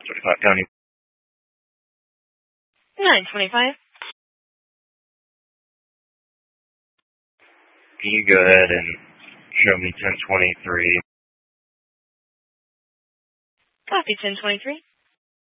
1025 County. 925. Can you go ahead and show me 1023? Copy 1023.